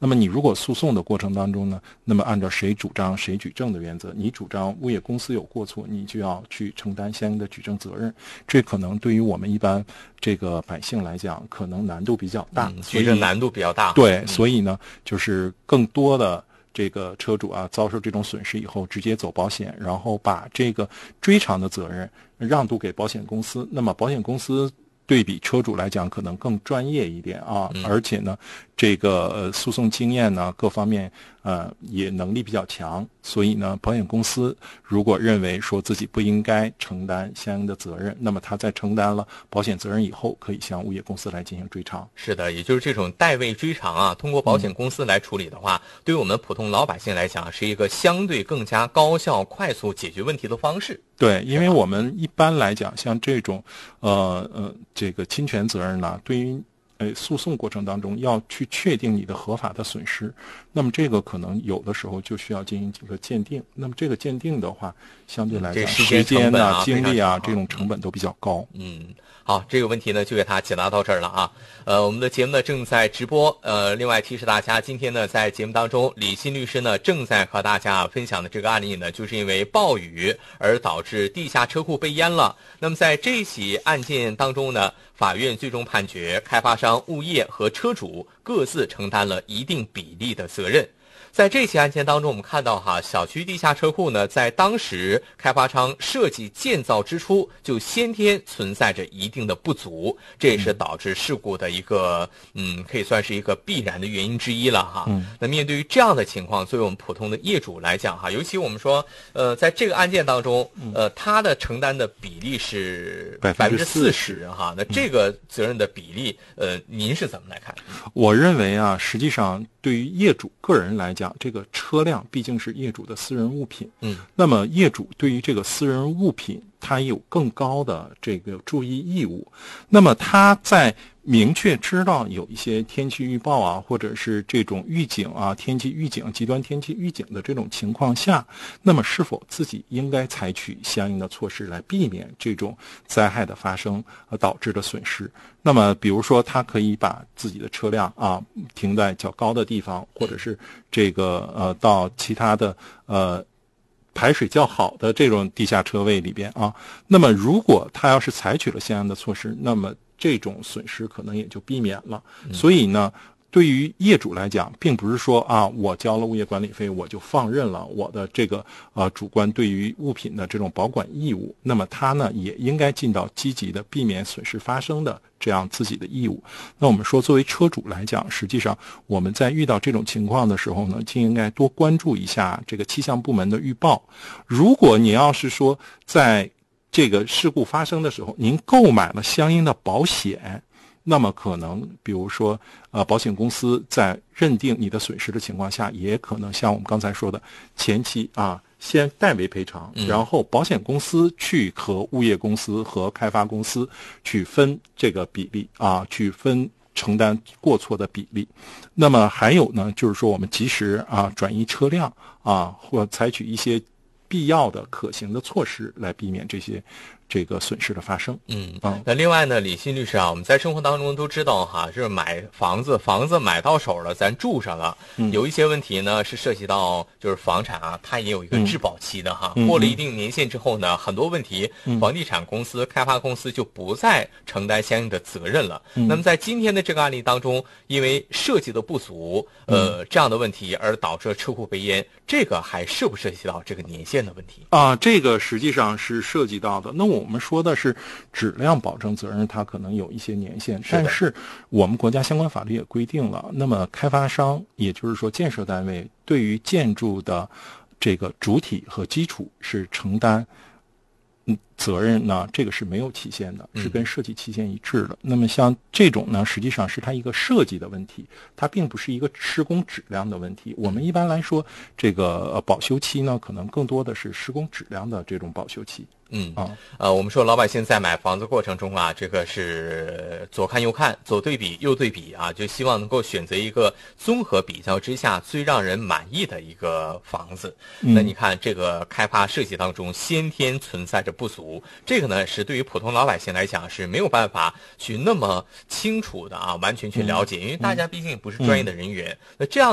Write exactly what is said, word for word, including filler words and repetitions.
那么你如果诉讼的过程当中呢，那么按照谁主张谁举证的原则，你主张物业公司有过错，你就要去承担相应的举证责任。这可能对于我们一般这个百姓来讲，可能难度比较大， 嗯、举证难度比较大。 对， 嗯、 所以呢，就是更多的这个车主啊，遭受这种损失以后，直接走保险，然后把这个追偿的责任让渡给保险公司。那么保险公司对比车主来讲，可能更专业一点啊， 嗯、 而且呢，这个呃诉讼经验呢，各方面呃也能力比较强。所以呢，保险公司如果认为说自己不应该承担相应的责任，那么他在承担了保险责任以后，可以向物业公司来进行追偿。 是的，也就是这种代位追偿啊，通过保险公司来处理的话，嗯、对于我们普通老百姓来讲，是一个相对更加高效、快速解决问题的方式。 对，因为我们一般来讲，像这种呃呃这个侵权责任呢，对于呃诉讼过程当中要去确定你的合法的损失，那么这个可能有的时候就需要进行这个鉴定。那么这个鉴定的话，相对来讲，时间呐、啊、精力啊，这种成本都比较高。 嗯。好，这个问题呢就给他解答到这儿了啊。呃，我们的节目呢正在直播。呃，另外提示大家，今天呢在节目当中，李欣律师呢正在和大家分享的这个案例呢，就是因为暴雨而导致地下车库被淹了。那么在这起案件当中呢，法院最终判决开发商、物业和车主各自承担了一定比例的责任。在这起案件当中，我们看到哈，小区地下车库呢，在当时开发商设计建造之初就先天存在着一定的不足，这也是导致事故的一个嗯，可以算是一个必然的原因之一了哈。 嗯、 那面对于这样的情况，作为我们普通的业主来讲哈，尤其我们说呃，在这个案件当中，呃，他的承担的比例是百分之四十哈，那这个责任的比例，呃，您是怎么来看？ 我认为啊，实际上对于业主个人来讲，这个车辆毕竟是业主的私人物品， 嗯， 那么业主对于这个私人物品，他有更高的这个注意义务。那么他在明确知道有一些天气预报啊，或者是这种预警啊，天气预警、极端天气预警的这种情况下，那么是否自己应该采取相应的措施来避免这种灾害的发生而导致的损失？那么比如说他可以把自己的车辆啊停在较高的地方，或者是这个呃到其他的呃排水较好的这种地下车位里边啊。那么如果他要是采取了相应的措施，那么这种损失可能也就避免了。所以呢，对于业主来讲，并不是说啊，我交了物业管理费，我就放任了我的这个呃主观对于物品的这种保管义务。那么他呢，也应该尽到积极的避免损失发生的这样自己的义务。那我们说，作为车主来讲，实际上我们在遇到这种情况的时候呢，就应该多关注一下这个气象部门的预报。如果你要是说在这个事故发生的时候，您购买了相应的保险，那么可能比如说呃，保险公司在认定你的损失的情况下，也可能像我们刚才说的，前期啊先代为赔偿，然后保险公司去和物业公司和开发公司去分这个比例啊，去分承担过错的比例。那么还有呢，就是说我们及时啊转移车辆啊，或采取一些必要的可行的措施来避免这些这个损失的发生。 嗯嗯，那另外呢，李欣律师啊，我们在生活当中都知道哈，就是买房子，房子买到手了，咱住上了，嗯、有一些问题呢是涉及到就是房产啊，它也有一个质保期的哈，嗯、过了一定年限之后呢，很多问题，嗯、房地产公司、开发公司就不再承担相应的责任了。嗯、那么在今天的这个案例当中，因为设计的不足，呃，嗯、这样的问题而导致车库被淹，这个还涉不涉及到这个年限的问题啊？这个实际上是涉及到的。那我们说的是质量保证责任，它可能有一些年限，但是我们国家相关法律也规定了，那么开发商，也就是说建设单位，对于建筑的这个主体和基础是承担嗯责任呢，这个是没有期限的，是跟设计期限一致的。嗯、那么像这种呢，实际上是它一个设计的问题，它并不是一个施工质量的问题。我们一般来说，这个呃保修期呢，可能更多的是施工质量的这种保修期。 嗯啊，呃，我们说老百姓在买房子过程中啊，这个是左看右看，左对比右对比啊，就希望能够选择一个综合比较之下最让人满意的一个房子。嗯、那你看这个开发设计当中先天存在着不足，这个呢是对于普通老百姓来讲是没有办法去那么清楚的啊，完全去了解，嗯、因为大家毕竟不是专业的人员。嗯、那这样。